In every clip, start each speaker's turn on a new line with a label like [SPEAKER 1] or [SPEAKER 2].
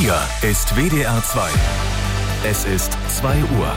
[SPEAKER 1] Hier ist WDR 2. Es ist 2 Uhr.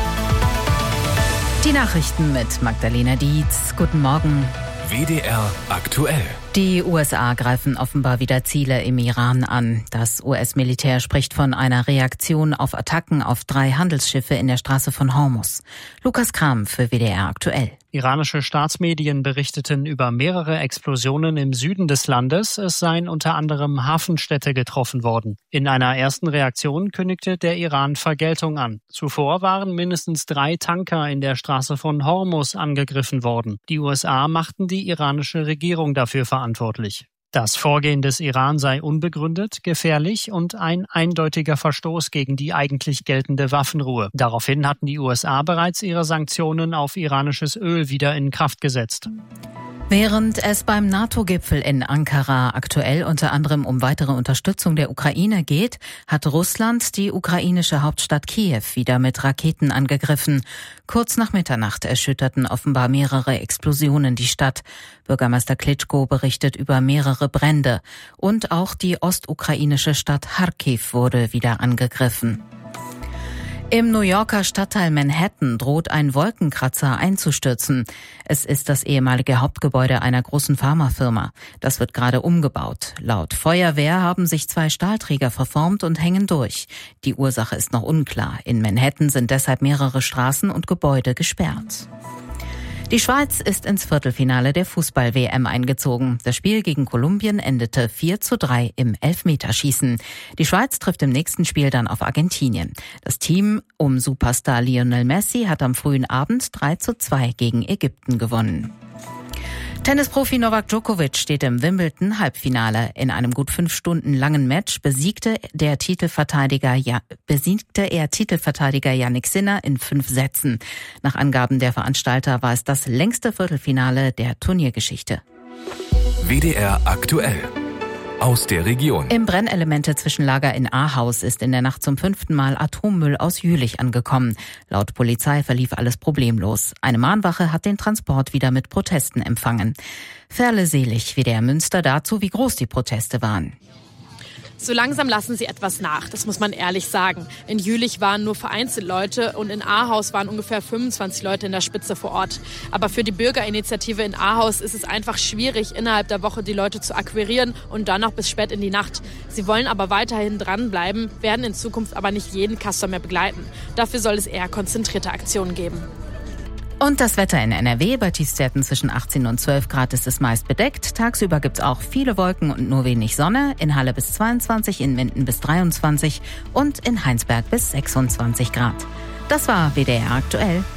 [SPEAKER 2] Die Nachrichten mit Magdalena Dietz. Guten Morgen.
[SPEAKER 1] WDR aktuell.
[SPEAKER 2] Die USA greifen offenbar wieder Ziele im Iran an. Das US-Militär spricht von einer Reaktion auf Attacken auf 3 Handelsschiffe in der Straße von Hormuz. Lukas Kram für WDR aktuell.
[SPEAKER 3] Iranische Staatsmedien berichteten über mehrere Explosionen im Süden des Landes. Es seien unter anderem Hafenstädte getroffen worden. In einer ersten Reaktion kündigte der Iran Vergeltung an. Zuvor waren mindestens 3 Tanker in der Straße von Hormuz angegriffen worden. Die USA machten die iranische Regierung dafür verantwortlich. Das Vorgehen des Iran sei unbegründet, gefährlich und ein eindeutiger Verstoß gegen die eigentlich geltende Waffenruhe. Daraufhin hatten die USA bereits ihre Sanktionen auf iranisches Öl wieder in Kraft gesetzt.
[SPEAKER 2] Während es beim NATO-Gipfel in Ankara aktuell unter anderem um weitere Unterstützung der Ukraine geht, hat Russland die ukrainische Hauptstadt Kiew wieder mit Raketen angegriffen. Kurz nach Mitternacht erschütterten offenbar mehrere Explosionen die Stadt. Bürgermeister Klitschko berichtet über mehrere Brände. Und auch die ostukrainische Stadt Charkiw wurde wieder angegriffen. Im New Yorker Stadtteil Manhattan droht ein Wolkenkratzer einzustürzen. Es ist das ehemalige Hauptgebäude einer großen Pharmafirma. Das wird gerade umgebaut. Laut Feuerwehr haben sich 2 Stahlträger verformt und hängen durch. Die Ursache ist noch unklar. In Manhattan sind deshalb mehrere Straßen und Gebäude gesperrt. Die Schweiz ist ins Viertelfinale der Fußball-WM eingezogen. Das Spiel gegen Kolumbien endete 4:3 im Elfmeterschießen. Die Schweiz trifft im nächsten Spiel dann auf Argentinien. Das Team um Superstar Lionel Messi hat am frühen Abend 3:2 gegen Ägypten gewonnen. Tennisprofi Novak Djokovic steht im Wimbledon-Halbfinale. In einem gut 5 Stunden langen Match besiegte er Titelverteidiger Jannik Sinner in 5 Sätzen. Nach Angaben der Veranstalter war es das längste Viertelfinale der Turniergeschichte.
[SPEAKER 1] WDR aktuell. Aus der Region.
[SPEAKER 2] Im Brennelemente-Zwischenlager in Ahaus ist in der Nacht zum 5. Mal Atommüll aus Jülich angekommen. Laut Polizei verlief alles problemlos. Eine Mahnwache hat den Transport wieder mit Protesten empfangen. Ferle Selig, WDR Münster, dazu, wie groß die Proteste waren.
[SPEAKER 4] So langsam lassen sie etwas nach, das muss man ehrlich sagen. In Jülich waren nur vereinzelt Leute und in Ahaus waren ungefähr 25 Leute in der Spitze vor Ort. Aber für die Bürgerinitiative in Ahaus ist es einfach schwierig, innerhalb der Woche die Leute zu akquirieren und dann noch bis spät in die Nacht. Sie wollen aber weiterhin dranbleiben, werden in Zukunft aber nicht jeden Customer mehr begleiten. Dafür soll es eher konzentrierte Aktionen geben.
[SPEAKER 2] Und das Wetter in NRW. Bei Tiefstwerten zwischen 18 und 12 Grad ist es meist bedeckt. Tagsüber gibt's auch viele Wolken und nur wenig Sonne. In Halle bis 22, in Minden bis 23 und in Heinsberg bis 26 Grad. Das war WDR aktuell.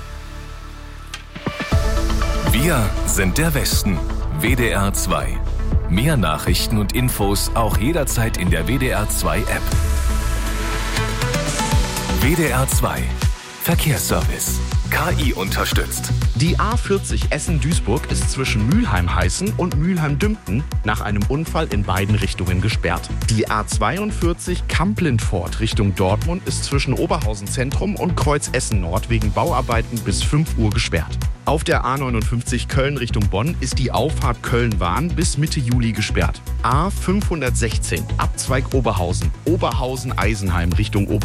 [SPEAKER 1] Wir sind der Westen. WDR 2. Mehr Nachrichten und Infos auch jederzeit in der WDR 2 App. WDR 2. Verkehrsservice. KI unterstützt.
[SPEAKER 5] Die A40 Essen-Duisburg ist zwischen Mülheim-Heißen und Mülheim-Dümpten nach einem Unfall in beiden Richtungen gesperrt. Die A42 Kamp-Lindfort Richtung Dortmund ist zwischen Oberhausen Zentrum und Kreuz Essen Nord wegen Bauarbeiten bis 5 Uhr gesperrt. Auf der A59 Köln Richtung Bonn ist die Auffahrt Köln-Wahn bis Mitte Juli gesperrt. A516 Abzweig Oberhausen, Oberhausen-Eisenheim Richtung Oberhausen.